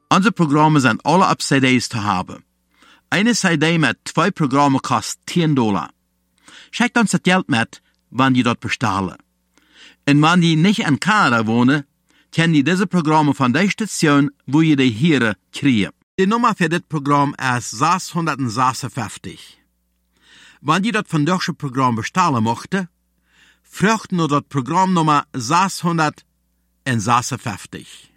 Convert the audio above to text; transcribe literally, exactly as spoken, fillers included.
Unsere Programme sind alle auf C Ds zu haben. Eine C D mit zwei Programmen kostet zehn Dollar. Schickt uns das Geld mit, wenn die dort bestellen. Und wenn die nicht in Kanada wohnen, können die diese Programme von der Station, wo ihr die hier kriegen. Die Nummer für das Programm ist sechshundertsechsundfünfzig. Wenn die dort von deutschen Programm bestellen möchten, fragt nur das Programmnummer sechshundertsechsundfünfzig.